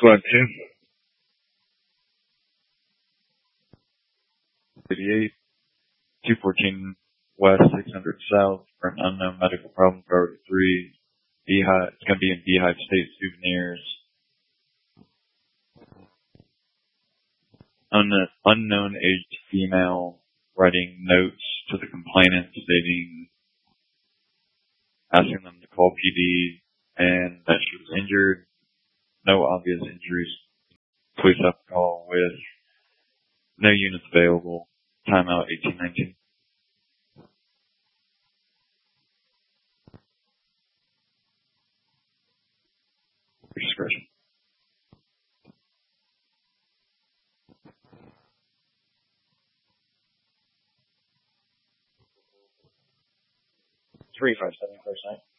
Squad 2. 88, 214 West, 600 South for an unknown medical problem. Priority 3. Beehive. It's going to be in Beehive State Souvenirs. Unknown aged female writing notes to the complainant stating, asking them to call PD and that she was injured. No obvious injuries. Police have to call with no units available. Timeout 1819. Discretion. Three 5-7 first night.